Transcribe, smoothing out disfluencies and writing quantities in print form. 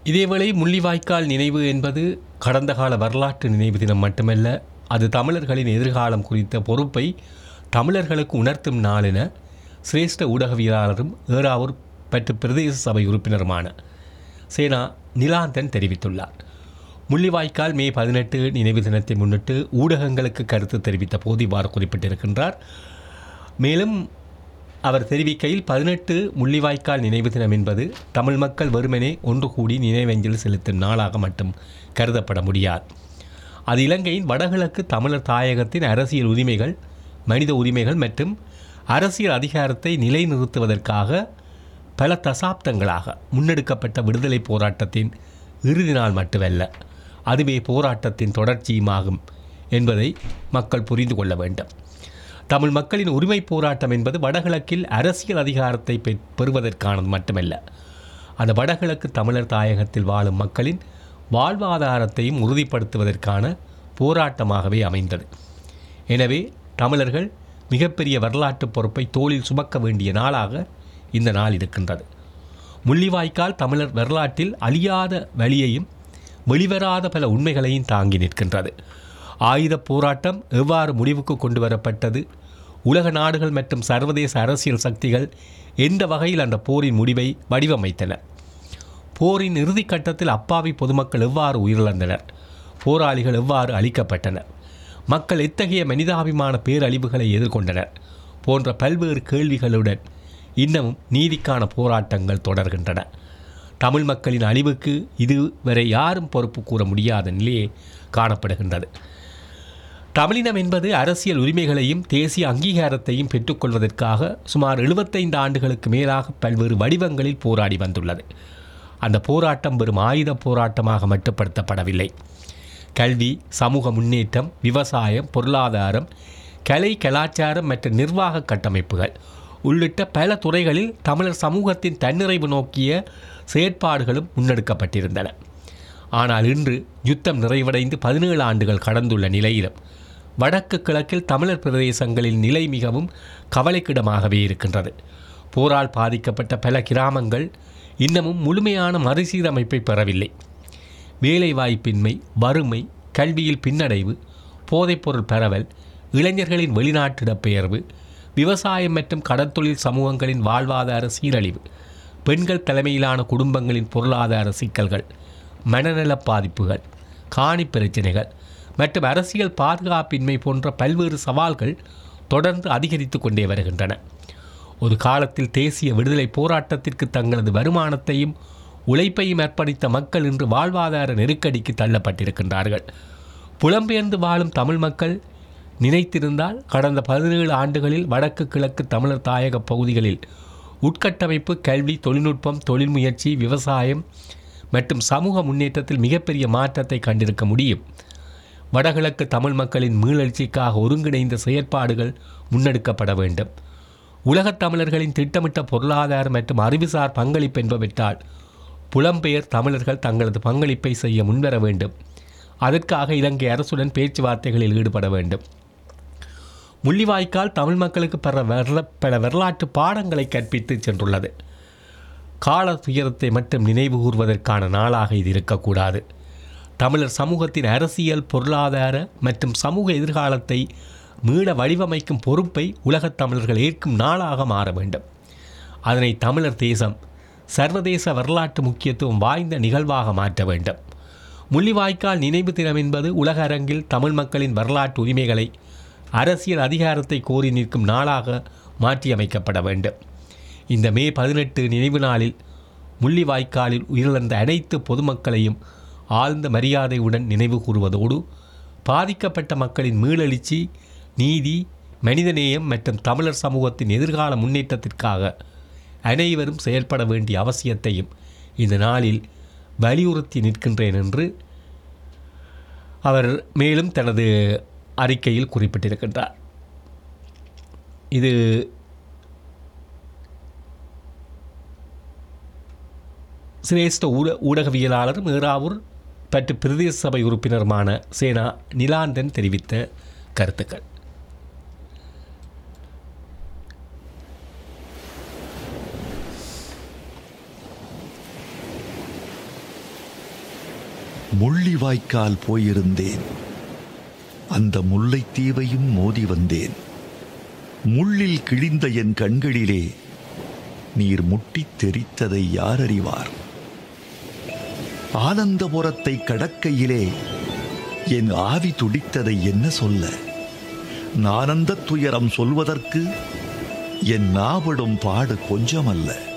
இதேவேளை முள்ளிவாய்க்கால் நினைவு என்பது கடந்த கால வரலாற்று நினைவு தினம் மட்டுமல்ல, அது தமிழர்களின் எதிர்காலம் குறித்த பொறுப்பை தமிழர்களுக்கு உணர்த்தும் நாள் என சிரேஷ்ட ஊடகவியலாளரும் ஏறாவூர் பற்று பிரதேச சபை உறுப்பினருமான சேனா நிலாந்தன் தெரிவித்துள்ளார். முள்ளிவாய்க்கால் மே 18 நினைவு தினத்தை முன்னிட்டு ஊடகங்களுக்கு கருத்து தெரிவித்த போது இவ்வாறு குறிப்பிட்டிருக்கின்றார். மேலும் அவர் தெரிவிக்கையில் 18 முள்ளிவாய்க்கால் நினைவு தினம் என்பது தமிழ் மக்கள் வெறுமனே ஒன்று கூடி நினைவஞ்சலி செலுத்தும் நாளாக மட்டும் கருதப்பட முடியாது. அது இலங்கையின் வடகிழக்கு தமிழர் தாயகத்தின் அரசியல் உரிமைகள், மனித உரிமைகள் மற்றும் அரசியல் அதிகாரத்தை நிலைநிறுத்துவதற்காக பல தசாப்தங்களாக முன்னெடுக்கப்பட்ட விடுதலை போராட்டத்தின் இறுதி நாள் மட்டுமல்ல, அதுவே போராட்டத்தின் தொடர்ச்சியுமாகும் என்பதை மக்கள் புரிந்து கொள்ள வேண்டும். தமிழ் மக்களின் உரிமை போராட்டம் என்பது வடகிழக்கில் அரசியல் அதிகாரத்தை பெறுவதற்கானது மட்டுமல்ல, அந்த வடகிழக்கு தமிழர் தாயகத்தில் வாழும் மக்களின் வாழ்வாதாரத்தையும் உறுதிப்படுத்துவதற்கான போராட்டமாகவே அமைந்தது. எனவே தமிழர்கள் மிகப்பெரிய வரலாற்று பொறுப்பை தோளில் சுமக்க வேண்டிய நாளாக இந்த நாள் இருக்கின்றது. முள்ளிவாய்க்கால் தமிழர் வரலாற்றில் அழியாத வழியையும் வெளிவராத பல உண்மைகளையும் தாங்கி நிற்கின்றது. ஆயுத போராட்டம் எவ்வாறு முடிவுக்கு கொண்டு வரப்பட்டது, உலக நாடுகள் மற்றும் சர்வதேச அரசியல் சக்திகள் எந்த வகையில் அந்த போரின் முடிவை வடிவமைத்தன, போரின் இறுதிக்கட்டத்தில் அப்பாவி பொதுமக்கள் எவ்வாறு உயிரிழந்தனர், போராளிகள் எவ்வாறு அழிக்கப்பட்டனர், மக்கள் எத்தகைய மனிதாபிமான பேரழிவுகளை எதிர்கொண்டனர் போன்ற பல்வேறு கேள்விகளுடன் இன்னமும் நீதிக்கான போராட்டங்கள் தொடர்கின்றன. தமிழ் மக்களின் அழிவுக்கு இதுவரை யாரும் பொறுப்பு கூற முடியாத நிலையே காணப்படுகின்றது. தமிழினம் என்பது அரசியல் உரிமைகளையும் தேசிய அங்கீகாரத்தையும் பெற்றுக்கொள்வதற்காக சுமார் 75 ஆண்டுகளுக்கு மேலாக பல்வேறு வடிவங்களில் போராடி வந்துள்ளது. அந்த போராட்டம் வெறும் ஆயுத போராட்டமாக மட்டுப்படுத்தப்படவில்லை. கல்வி, சமூக முன்னேற்றம், விவசாயம், பொருளாதாரம், கலை, கலாச்சாரம் மற்றும் நிர்வாக கட்டமைப்புகள் உள்ளிட்ட பல துறைகளில் தமிழர் சமூகத்தின் தன்னிறைவு நோக்கிய செயற்பாடுகளும் முன்னெடுக்கப்பட்டிருந்தன. ஆனால் இன்று யுத்தம் நிறைவடைந்து 17 ஆண்டுகள் கடந்துள்ள நிலையிலும் வடக்கு கிழக்கில் தமிழர் பிரதேசங்களின் நிலை மிகவும் கவலைக்கிடமாகவே இருக்கின்றது. போரால் பாதிக்கப்பட்ட பல கிராமங்கள் இன்னமும் முழுமையான மறுசீரமைப்பை பெறவில்லை. வேலைவாய்ப்பின்மை, வறுமை, கல்வியில் பின்னடைவு, போதைப்பொருள் பரவல், இளைஞர்களின் வெளிநாட்டு இடப்பெயர்வு, விவசாயம் மற்றும் கடற்தொழில் சமூகங்களின் வாழ்வாதார சீரழிவு, பெண்கள் தலைமையிலான குடும்பங்களின் பொருளாதார சிக்கல்கள், மனநல பாதிப்புகள், காணி பிரச்சினைகள் மற்றும் அரசியல் பாதுகாப்பின்மை போன்ற பல்வேறு சவால்கள் தொடர்ந்து அதிகரித்து கொண்டே வருகின்றன. ஒரு காலத்தில் தேசிய விடுதலை போராட்டத்திற்கு தங்களது வருமானத்தையும் உழைப்பையும் அர்ப்பணித்த மக்கள் இன்று வாழ்வாதார நெருக்கடிக்கு தள்ளப்பட்டிருக்கின்றார்கள். புலம்பெயர்ந்து வாழும் தமிழ் மக்கள் நினைத்திருந்தால் கடந்த 17 ஆண்டுகளில் வடக்கு கிழக்கு தமிழர் தாயக பகுதிகளில் உட்கட்டமைப்பு, கல்வி, தொழில்நுட்பம், தொழில் முயற்சி, விவசாயம் மற்றும் சமூக முன்னேற்றத்தில் மிகப்பெரிய மாற்றத்தை கண்டிருக்க முடியும். வடகிழக்கு தமிழ் மக்களின் மீளெழுச்சிக்காக ஒருங்கிணைந்த செயற்பாடுகள் முன்னெடுக்கப்பட வேண்டும். உலகத் தமிழர்களின் திட்டமிட்ட பொருளாதார மற்றும் அறிவுசார் பங்களிப்பு என்பவற்றால் புலம்பெயர் தமிழர்கள் தங்களது பங்களிப்பை செய்ய முன்வர வேண்டும். அதற்காக இலங்கை அரசுடன் பேச்சுவார்த்தைகளில் ஈடுபட வேண்டும். முள்ளிவாய்க்கால் தமிழ் மக்களுக்கு பல வரலாற்று பாடங்களை கற்பித்து சென்றுள்ளது. கால துயரத்தை மட்டும் நினைவு கூறுவதற்கான நாளாக இது இருக்கக்கூடாது. தமிழர் சமூகத்தின் அரசியல், பொருளாதார மற்றும் சமூக எதிர்காலத்தை மீள வடிவமைக்கும் பொறுப்பை உலகத் தமிழர்கள் ஏற்கும் நாளாக மாற வேண்டும். அதனை தமிழர் தேசம் சர்வதேச வரலாற்று முக்கியத்துவம் வாய்ந்த நிகழ்வாக மாற்ற வேண்டும். முள்ளிவாய்க்கால் நினைவு தினம் என்பது உலக அரங்கில் தமிழ் மக்களின் வரலாற்று உரிமைகளை, அரசியல் அதிகாரத்தை கோரி நிற்கும் நாளாக மாற்றியமைக்கப்பட வேண்டும். இந்த மே 18 நினைவு நாளில் முள்ளிவாய்க்காலில் உயிரிழந்த அனைத்து பொதுமக்களையும் ஆழ்ந்த மரியாதையுடன் நினைவு கூறுவதோடு பாதிக்கப்பட்ட மக்களின் மீளெழுச்சி, நீதி, மனிதநேயம் மற்றும் தமிழர் சமூகத்தின் எதிர்கால முன்னேற்றத்திற்காக அனைவரும் செயல்பட வேண்டிய அவசியத்தையும் இந்த நாளில் வலியுறுத்தி நிற்கின்றேன் என்று அவர் மேலும் தனது அறிக்கையில் குறிப்பிட்டிருக்கின்றார். இது சிரேஷ்ட ஊடகவியலாளரும் ஏறாவூர் பற்று பிரதேச சபை உறுப்பினருமான சேனா நிலாந்தன் தெரிவித்த கருத்துக்கள். முள்ளிவாய்க்கால் போயிருந்தேன். அந்த முல்லைத்தீவையும் மோதி வந்தேன். முள்ளில் கிழிந்த என் கண்களிலே நீர் முட்டித் தெரித்ததை யார் அறிவார்? ஆனந்தபுரத்தை கடக்கையிலே என் ஆவி துடித்ததை என்ன சொல்ல? ஆனந்த துயரம் சொல்வதற்கு என் நாவிடும் பாடு கொஞ்சமல்ல.